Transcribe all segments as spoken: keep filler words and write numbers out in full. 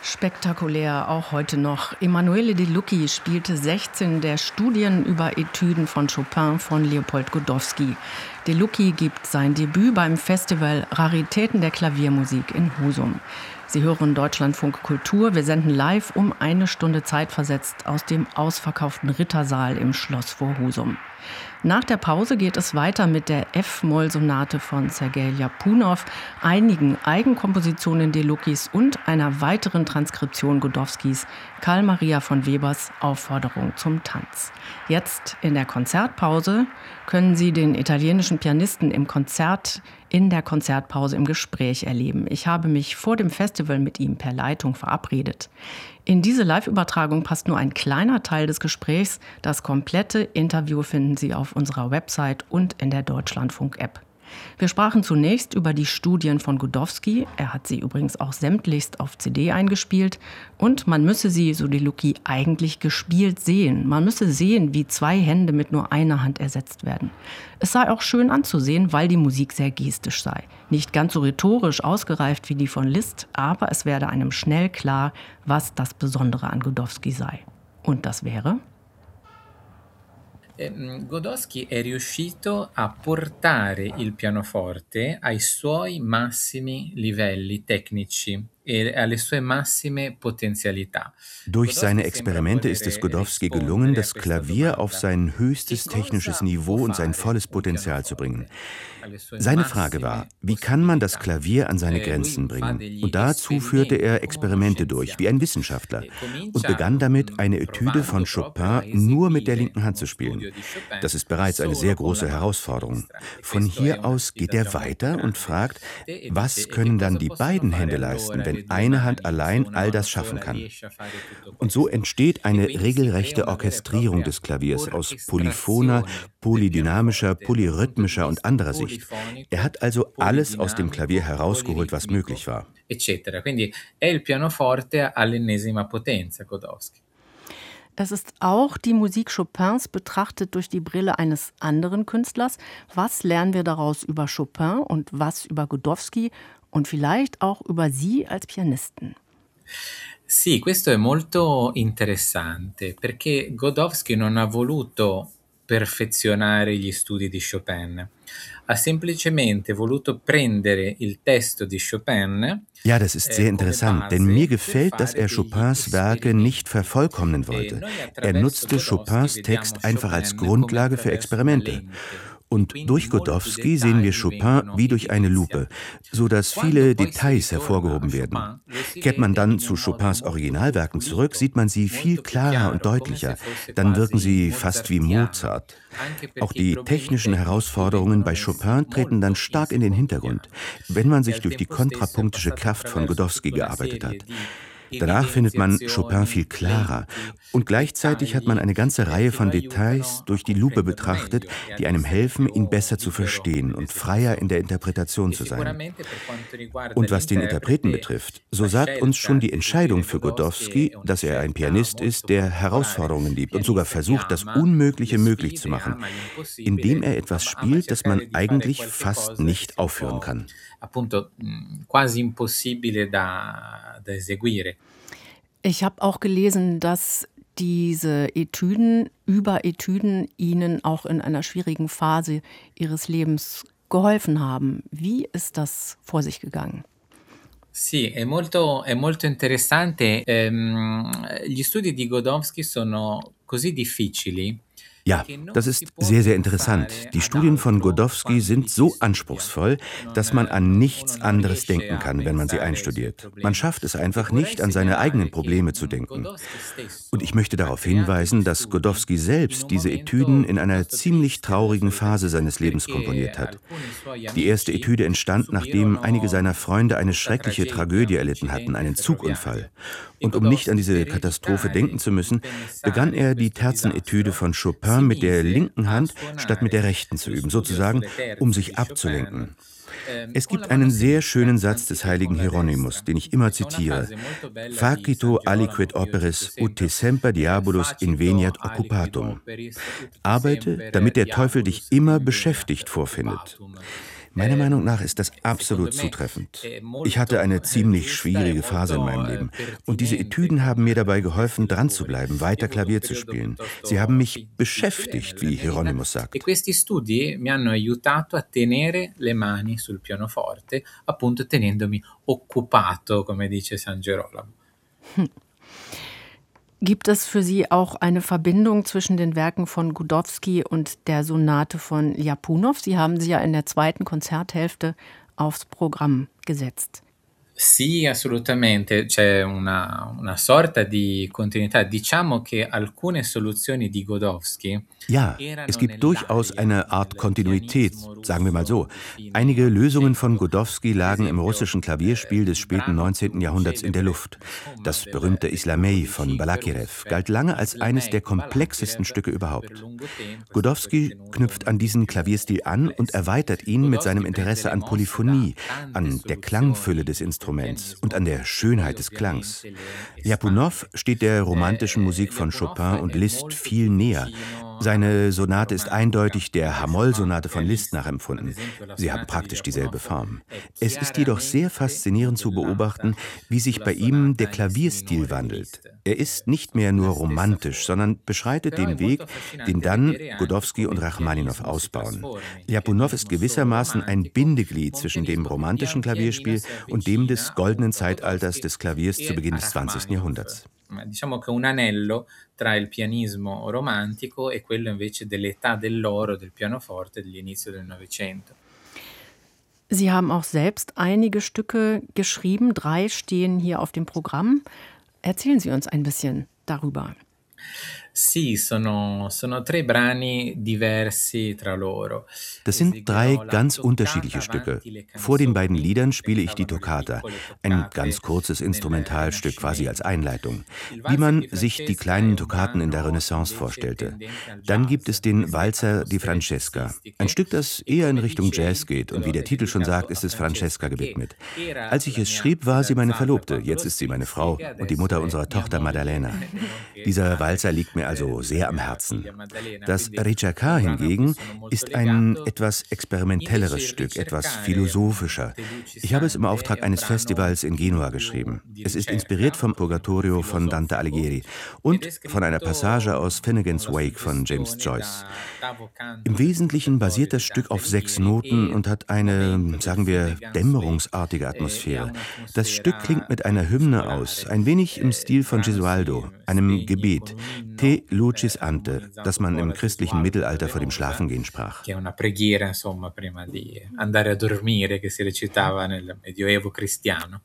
Spektakulär, auch heute noch. Emanuele De Lucchi spielte sechzehn der Studien über Etüden von Chopin von Leopold Godowsky. De Lucchi gibt sein Debüt beim Festival Raritäten der Klaviermusik in Husum. Sie hören Deutschlandfunk Kultur. Wir senden live um eine Stunde zeitversetzt aus dem ausverkauften Rittersaal im Schloss vor Husum. Nach der Pause geht es weiter mit der F-Moll-Sonate von Sergei Ljapunow, einigen Eigenkompositionen De Lucchis und einer weiteren Transkription Godowskis, Carl Maria von Webers Aufforderung zum Tanz. Jetzt in der Konzertpause können Sie den italienischen Pianisten im Konzert in der Konzertpause im Gespräch erleben. Ich habe mich vor dem Festival mit ihm per Leitung verabredet. In diese Live-Übertragung passt nur ein kleiner Teil des Gesprächs. Das komplette Interview finden Sie auf unserer Website und in der Deutschlandfunk-App. Wir sprachen zunächst über die Studien von Godowsky. Er hat sie übrigens auch sämtlichst auf C D eingespielt. Und man müsse sie, so De Lucchi, eigentlich gespielt sehen. Man müsse sehen, wie zwei Hände mit nur einer Hand ersetzt werden. Es sei auch schön anzusehen, weil die Musik sehr gestisch sei. Nicht ganz so rhetorisch ausgereift wie die von Liszt, aber es werde einem schnell klar, was das Besondere an Godowsky sei. Und das wäre? Godowsky è riuscito a portare il pianoforte ai suoi massimi livelli tecnici e alle sue massime potenzialità. Durch seine Experimente ist es Godowsky gelungen, das Klavier auf sein höchstes technisches Niveau und sein volles Potenzial zu bringen. Seine Frage war, wie kann man das Klavier an seine Grenzen bringen? Und dazu führte er Experimente durch, wie ein Wissenschaftler, und begann damit, eine Etüde von Chopin nur mit der linken Hand zu spielen. Das ist bereits eine sehr große Herausforderung. Von hier aus geht er weiter und fragt, was können dann die beiden Hände leisten, wenn eine Hand allein all das schaffen kann? Und so entsteht eine regelrechte Orchestrierung des Klaviers aus polyphoner, polydynamischer, polyrhythmischer und anderer Sicht. Er hat also alles aus dem Klavier herausgeholt, was möglich war. Eccetera. Quindi è il pianoforte all'ennesima potenza, Godowsky. Das ist auch die Musik Chopins betrachtet durch die Brille eines anderen Künstlers. Was lernen wir daraus über Chopin und was über Godowsky und vielleicht auch über Sie als Pianisten? Sì, questo è molto interessante perché Godowsky non ha voluto perfezionare gli studi di Chopin. Ha semplicemente voluto prendere il testo di Chopin. Ja, das ist sehr interessant, denn mir gefällt, dass er Chopins Werke nicht vervollkommnen wollte. Er nutzte Chopins Text einfach als Grundlage für Experimente. Und durch Godowsky sehen wir Chopin wie durch eine Lupe, so dass viele Details hervorgehoben werden. Kehrt man dann zu Chopins Originalwerken zurück, sieht man sie viel klarer und deutlicher. Dann wirken sie fast wie Mozart. Auch die technischen Herausforderungen bei Chopin treten dann stark in den Hintergrund, wenn man sich durch die kontrapunktische Kraft von Godowsky gearbeitet hat. Danach findet man Chopin viel klarer und gleichzeitig hat man eine ganze Reihe von Details durch die Lupe betrachtet, die einem helfen, ihn besser zu verstehen und freier in der Interpretation zu sein. Und was den Interpreten betrifft, so sagt uns schon die Entscheidung für Godowsky, dass er ein Pianist ist, der Herausforderungen liebt und sogar versucht, das Unmögliche möglich zu machen, indem er etwas spielt, das man eigentlich fast nicht aufführen kann. Appunto quasi impossibile da, da eseguire. Ich habe auch gelesen, dass diese Etüden über Etüden Ihnen auch in einer schwierigen Phase Ihres Lebens geholfen haben. Wie ist das vor sich gegangen? Sì, è molto, è molto interessante. Ehm, gli studi di Godowsky sono così difficili. Ja, das ist sehr, sehr interessant. Die Studien von Godowsky sind so anspruchsvoll, dass man an nichts anderes denken kann, wenn man sie einstudiert. Man schafft es einfach nicht, an seine eigenen Probleme zu denken. Und ich möchte darauf hinweisen, dass Godowsky selbst diese Etüden in einer ziemlich traurigen Phase seines Lebens komponiert hat. Die erste Etüde entstand, nachdem einige seiner Freunde eine schreckliche Tragödie erlitten hatten, einen Zugunfall. Und um nicht an diese Katastrophe denken zu müssen, begann er die Terzenetüde von Chopin mit der linken Hand statt mit der rechten zu üben, sozusagen, um sich abzulenken. Es gibt einen sehr schönen Satz des heiligen Hieronymus, den ich immer zitiere. Facito aliquid operis ut te semper diabolus inveniat occupatum. Arbeite, damit der Teufel dich immer beschäftigt vorfindet. Meiner Meinung nach ist das absolut zutreffend. Ich hatte eine ziemlich schwierige Phase in meinem Leben. Und diese Etüden haben mir dabei geholfen, dran zu bleiben, weiter Klavier zu spielen. Sie haben mich beschäftigt, wie Hieronymus sagt. E questi studi mi hanno aiutato a tenere le mani sul pianoforte, appunto tenendomi occupato, come dice San Gerolamo. Hm. Gibt es für Sie auch eine Verbindung zwischen den Werken von Godowsky und der Sonate von Ljapunow? Sie haben sie ja in der zweiten Konzerthälfte aufs Programm gesetzt. Sì, assolutamente, c'è una una sorta di continuità. Diciamo che alcune soluzioni di Godowsky. Ja, es gibt durchaus eine Art Kontinuität, sagen wir mal so. Einige Lösungen von Godowsky lagen im russischen Klavierspiel des späten neunzehnten Jahrhunderts in der Luft. Das berühmte Islamei von Balakirev galt lange als eines der komplexesten Stücke überhaupt. Godowsky knüpft an diesen Klavierstil an und erweitert ihn mit seinem Interesse an Polyphonie, an der Klangfülle des Instruments und an der Schönheit des Klangs. Ljapunow steht der romantischen Musik von Chopin und Liszt viel näher. Seine Sonate ist eindeutig der Hamoll-Sonate von Liszt nachempfunden. Sie haben praktisch dieselbe Form. Es ist jedoch sehr faszinierend zu beobachten, wie sich bei ihm der Klavierstil wandelt. Er ist nicht mehr nur romantisch, sondern beschreitet den Weg, den dann Godowsky und Rachmaninow ausbauen. Ljapunow ist gewissermaßen ein Bindeglied zwischen dem romantischen Klavierspiel und dem des goldenen Zeitalters des Klaviers zu Beginn des zwanzigsten Jahrhunderts. Diciamo che un anello tra il pianismo romantico e quello invece dell'età dell'oro del pianoforte dell'inizio del Novecento. Sie haben auch selbst einige Stücke geschrieben, drei stehen hier auf dem Programm. Erzählen Sie uns ein bisschen darüber. Sì, sono, sono tre brani diversi tra loro. Das sind drei ganz unterschiedliche Stücke. Vor den beiden Liedern spiele ich die Toccata, ein ganz kurzes Instrumentalstück quasi als Einleitung, wie man sich die kleinen Toccaten in der Renaissance vorstellte. Dann gibt es den Walzer di Francesca, ein Stück, das eher in Richtung Jazz geht und wie der Titel schon sagt, ist es Francesca gewidmet. Als ich es schrieb, war sie meine Verlobte, jetzt ist sie meine Frau und die Mutter unserer Tochter Maddalena. Dieser Walzer liegt mir also sehr am Herzen. Das Ricercar hingegen ist ein etwas experimentelleres Stück, etwas philosophischer. Ich habe es im Auftrag eines Festivals in Genua geschrieben. Es ist inspiriert vom Purgatorio von Dante Alighieri und von einer Passage aus Finnegans Wake von James Joyce. Im Wesentlichen basiert das Stück auf sechs Noten und hat eine, sagen wir, dämmerungsartige Atmosphäre. Das Stück klingt mit einer Hymne aus, ein wenig im Stil von Gesualdo, einem Gebet, Te Lucis Ante, das man im christlichen Mittelalter vor dem Schlafengehen sprach. Che è una preghiera, insomma, prima di andare a dormire, che si recitava nel Medioevo cristiano.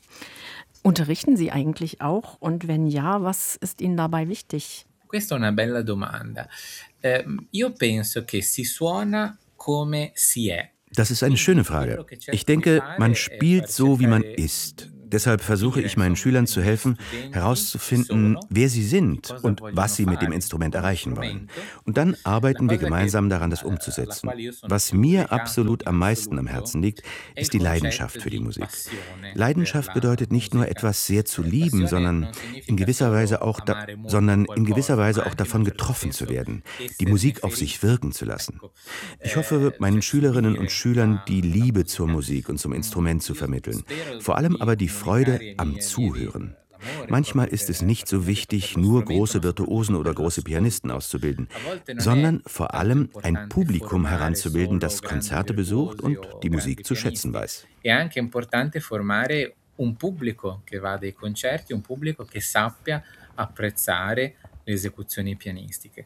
Unterrichten Sie eigentlich auch? Und wenn ja, was ist Ihnen dabei wichtig? Questa è una bella domanda. Eh, io penso che si suona come si è. Das ist eine schöne Frage. Ich denke, man spielt so, wie man ist. Deshalb versuche ich meinen Schülern zu helfen, herauszufinden, wer sie sind und was sie mit dem Instrument erreichen wollen. Und dann arbeiten wir gemeinsam daran, das umzusetzen. Was mir absolut am meisten am Herzen liegt, ist die Leidenschaft für die Musik. Leidenschaft bedeutet nicht nur etwas sehr zu lieben, sondern in gewisser Weise auch, da, sondern in gewisser Weise auch davon getroffen zu werden, die Musik auf sich wirken zu lassen. Ich hoffe, meinen Schülerinnen und Schülern die Liebe zur Musik und zum Instrument zu vermitteln, vor allem aber die Freude am Zuhören. Manchmal ist es nicht so wichtig, nur große Virtuosen oder große Pianisten auszubilden, sondern vor allem ein Publikum heranzubilden, das Konzerte besucht und die Musik zu schätzen weiß. È anche importante formare un pubblico che vada ai concerti, un pubblico che sappia apprezzare le esecuzioni pianistiche.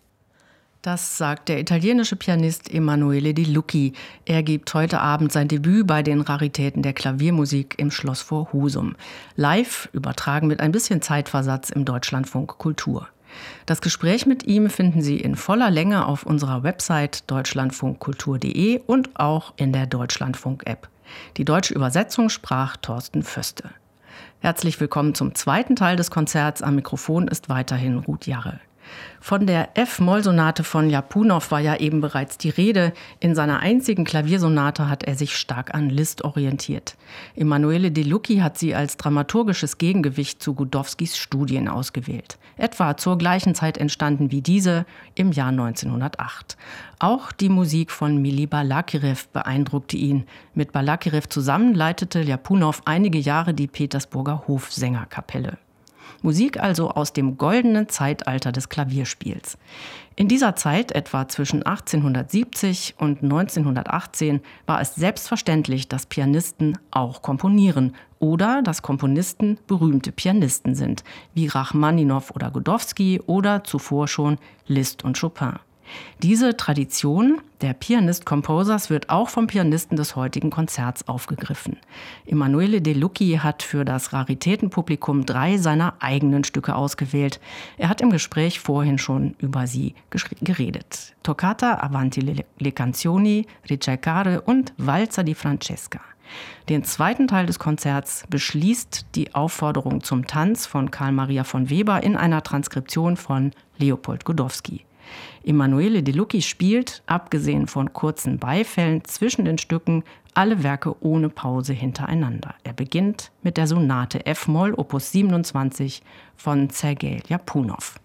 Das sagt der italienische Pianist Emanuele Di Lucchi. Er gibt heute Abend sein Debüt bei den Raritäten der Klaviermusik im Schloss vor Husum. Live übertragen mit ein bisschen Zeitversatz im Deutschlandfunk Kultur. Das Gespräch mit ihm finden Sie in voller Länge auf unserer Website deutschlandfunkkultur punkt de und auch in der Deutschlandfunk-App. Die deutsche Übersetzung sprach Thorsten Föste. Herzlich willkommen zum zweiten Teil des Konzerts. Am Mikrofon ist weiterhin Ruth Jarre. Von der F-Moll-Sonate von Ljapunow war ja eben bereits die Rede. In seiner einzigen Klaviersonate hat er sich stark an Liszt orientiert. Emanuele De Lucchi hat sie als dramaturgisches Gegengewicht zu Godowskis Studien ausgewählt. Etwa zur gleichen Zeit entstanden wie diese im Jahr neunzehnhundertacht. Auch die Musik von Mili Balakirev beeindruckte ihn. Mit Balakirev zusammen leitete Ljapunow einige Jahre die Petersburger Hofsängerkapelle. Musik also aus dem goldenen Zeitalter des Klavierspiels. In dieser Zeit, etwa zwischen achtzehnhundertsiebzig und neunzehnhundertachtzehn, war es selbstverständlich, dass Pianisten auch komponieren oder dass Komponisten berühmte Pianisten sind, wie Rachmaninow oder Godowsky oder zuvor schon Liszt und Chopin. Diese Tradition der Pianist-Composers wird auch vom Pianisten des heutigen Konzerts aufgegriffen. Emanuele De Lucchi hat für das Raritätenpublikum drei seiner eigenen Stücke ausgewählt. Er hat im Gespräch vorhin schon über sie geredet. Toccata, Avanti le Canzoni, Ricercare und Walzer di Francesca. Den zweiten Teil des Konzerts beschließt die Aufforderung zum Tanz von Carl Maria von Weber in einer Transkription von Leopold Godowsky. Emanuele De Lucchi spielt, abgesehen von kurzen Beifällen zwischen den Stücken, alle Werke ohne Pause hintereinander. Er beginnt mit der Sonate F-Moll Opus siebenundzwanzig von Sergei Ljapunow.